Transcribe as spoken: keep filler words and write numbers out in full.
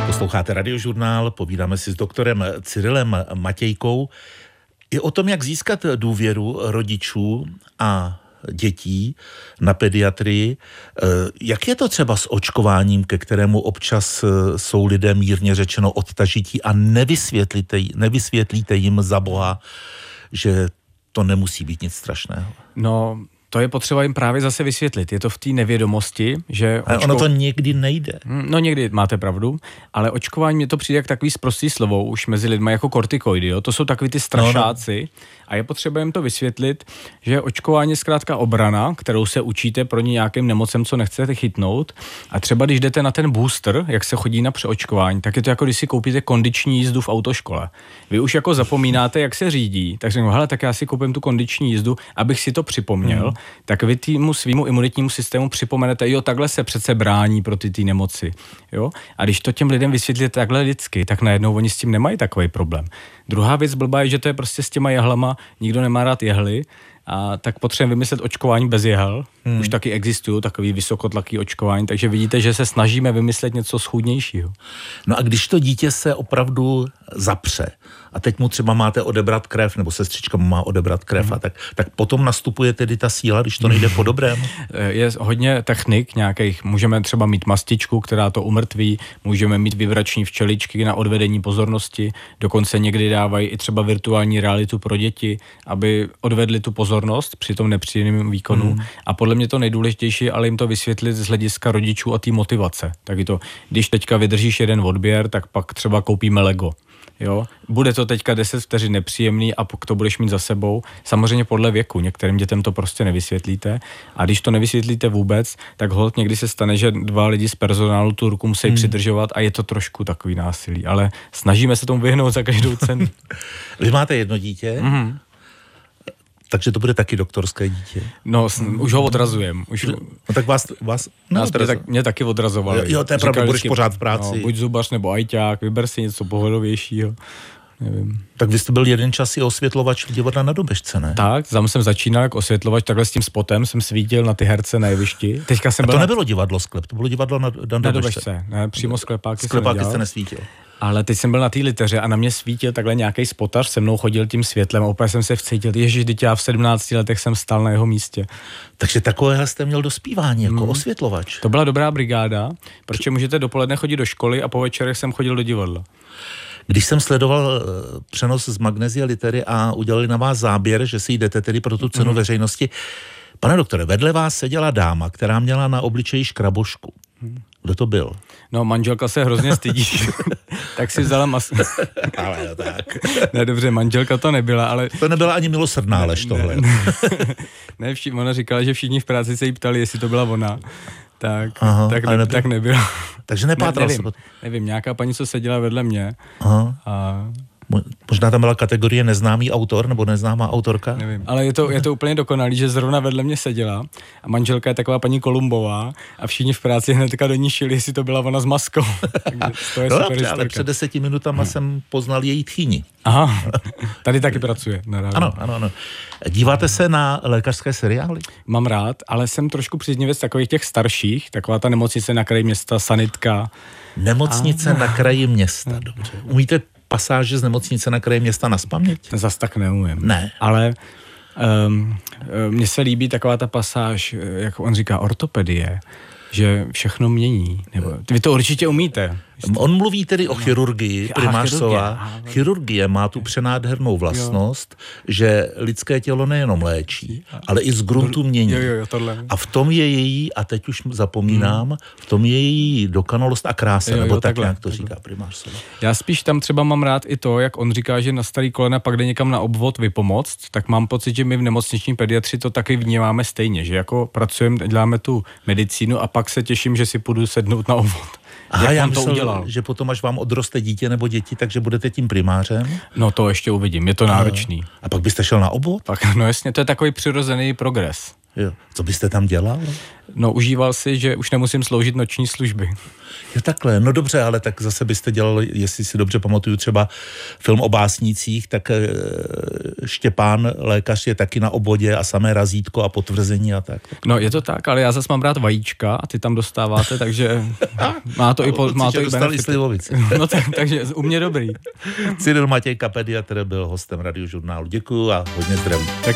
Posloucháte Radiožurnál, povídáme si s doktorem Cyrilem Matějkou i o tom, jak získat důvěru rodičů a dětí na pediatrii. Jak je to třeba s očkováním, ke kterému občas jsou lidé mírně řečeno odtažití a nevysvětlíte, nevysvětlíte jim za boha, že to nemusí být nic strašného? No, to je potřeba jim právě zase vysvětlit. Je to v té nevědomosti, že... Očko... Ono to někdy nejde. No někdy máte pravdu, ale očkování mně to přijde jak takový sprostý slovo už mezi lidmi jako kortikoidy, jo? To jsou takový ty strašáci no, no. A je potřeba jim to vysvětlit, že očkování je zkrátka obrana, kterou se učíte proti nějakým nemocem, co nechcete chytnout. A třeba když jdete na ten booster, jak se chodí na přeočkování, tak je to jako když si koupíte kondiční jízdu v autoškole. Vy už jako zapomínáte, jak se řídí, tak řeknu, hele, tak já si koupím tu kondiční jízdu, abych si to připomněl. Hmm. Tak vy týmu svýmu imunitnímu systému připomenete, jo, takhle se přece brání proti té nemoci. Jo? A když to těm lidem vysvětlíte takhle lidsky, tak najednou oni s tím nemají takový problém. Druhá věc blbá je, že to je prostě s těma jehlama, nikdo nemá rád jehly, a tak potřebujeme vymyslet očkování bez jehel. Hmm. Už taky existují takový vysokotlaký očkování, takže vidíte, že se snažíme vymyslet něco schůdnějšího. No a když to dítě se opravdu zapře a teď mu třeba máte odebrat krev, nebo sestřička mu má odebrat krev, hmm. a tak, tak potom nastupuje tedy ta síla, když to nejde po dobrém? Je hodně technik nějakých. Můžeme třeba mít mastičku, která to umrtví, můžeme mít vibrační včeličky na odvedení pozornosti, dokonce někdy dávají i třeba virtuální realitu pro děti, aby odvedli tu pozornost při tom nepříjemném výkonu. Hmm. A podle mě to nejdůležitější, ale jim to vysvětlit z hlediska rodičů a té motivace. Tak je to, když teďka vydržíš jeden odběr, tak pak třeba koupíme Lego. Jo? Bude to teďka deset vteřin nepříjemný a pokud to budeš mít za sebou, samozřejmě podle věku, některým dětem to prostě nevysvětlíte a když to nevysvětlíte vůbec, tak holt někdy se stane, že dva lidi z personálu tu ruku musí hmm. přidržovat a je to trošku takový násilí, ale snažíme se tomu vyhnout za každou cenu. Vy máte jedno dítě? Mm-hmm. Takže to bude taky doktorské dítě. No, mm. už ho odrazujem. Už... No tak vás, vás Nás mě, tak, mě taky odrazovali. Jo, jo to je pravda, budeš pořád v práci. No, buď zubař nebo ajťák, vyber si něco pohodovějšího. Nevím. Tak vy jste byl jeden čas i osvětlovač v divadle Na Dobešce, ne? Tak, tam jsem začínal jako osvětlovač, takhle s tím spotem jsem svítil na ty herce na jevišti. Teďka jsem A to byl nebylo divadlo Sklep, to bylo divadlo Na, na, na Dobešce. Ne, přímo sklepáky, sklepáky jste nesvítil. Ale teď jsem byl na té liteře a na mě svítil takhle nějaký spotař, se mnou chodil tím světlem a opět jsem se vcítil, ježiš, teď já v sedmnácti letech jsem stál na jeho místě. Takže takové jste měl do zpívání, jako hmm. osvětlovač. To byla dobrá brigáda, protože můžete dopoledne chodit do školy a po večerech jsem chodil do divadla. Když jsem sledoval přenos z Magnesia Litery a udělali na vás záběr, že si jdete tedy pro tu cenu hmm. veřejnosti, pane doktore, vedle vás seděla dáma, která měla na obličeji škrabošku. Hmm. Kdo to byl? No, manželka se hrozně stydí, tak si vzala mas... Ale no tak. Ne, dobře, manželka to nebyla, ale... To nebyla ani milosrdná lež tohle. Ne, ne vši... ona říkala, že všichni v práci se jí ptali, jestli to byla ona. Tak, Aha, tak, ne, tak nebyla. Takže nepátral ne, se. Nevím, nevím, nějaká paní, co seděla vedle mě. Aha. A... Možná tam byla kategorie neznámý autor nebo neznámá autorka? Nevím, ale je to, je to úplně dokonalý, že zrovna vedle mě seděla a manželka je taková paní Kolumbová a všichni v práci hnedka do ní šili, jestli to byla ona s maskou. To je no super dobře, ale před deseti minutama hmm. jsem poznal její tchýni. Aha, tady taky pracuje. Ano, ano, ano. Díváte se na lékařské seriály? Mám rád, ale jsem trošku příznivec takových těch starších, taková ta nemocnice na kraji města, sanitka. Nemocnice a... na kraji města, dobře. Umíte pasáže z nemocnice na kraji města nazpaměť? Zas tak neumím. Ne. Ale um, mně se líbí taková ta pasáž, jak on říká, ortopedie, že všechno mění. Nebo, vy to určitě umíte. On mluví tedy o chirurgii, primář Sova. Chirurgie má tu přenádhernou vlastnost, jo. že lidské tělo nejenom léčí, ale i z gruntu mění. Jo, jo, tohle. A v tom je její, a teď už zapomínám, hmm. v tom je její dokonalost a krása, jo, jo, nebo tak, takhle, jak to takhle. Říká primář Sova. Já spíš tam třeba mám rád i to, jak on říká, že na starý kolena pak jde někam na obvod vypomoct, tak mám pocit, že my v nemocniční pediatři to taky vnímáme stejně, že jako pracujeme, děláme tu medicínu a pak se těším, že si půjdu sednout na obvod. Aha, já myslel, to udělal? Že potom, až vám odroste dítě nebo děti, takže budete tím primářem? No to ještě uvidím, je to náročný. A, a pak byste šel na obvod? Tak, no jasně, to je takový přirozený progres. Jo. Co byste tam dělal? No, užíval si, že už nemusím sloužit noční služby. Jo, takhle, no dobře, ale tak zase byste dělal, jestli si dobře pamatuju, třeba film o básnících, tak e, Štěpán, lékař, je taky na obvodě a samé razítko a potvrzení a tak. No, je to tak, ale já zase mám rád vajíčka a ty tam dostáváte, takže má to i, po, má to i benefity. No tak, takže u mě dobrý. Cyril Matějka, pediatr, byl hostem Radiožurnálu. Děkuju a hodně zdraví. Tak